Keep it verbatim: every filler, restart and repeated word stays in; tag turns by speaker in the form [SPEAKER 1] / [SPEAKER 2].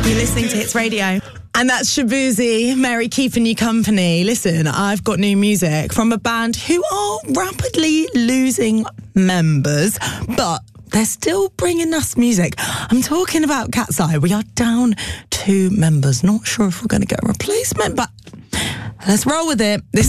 [SPEAKER 1] You're listening to Hits Radio. And that's Shaboozey, Mary keeping you company. Listen, I've got new music from a band who are rapidly losing members, but they're still bringing us music. I'm talking about Cat's Eye. We are down two members. Not sure if we're going to get a replacement, but let's roll with it. This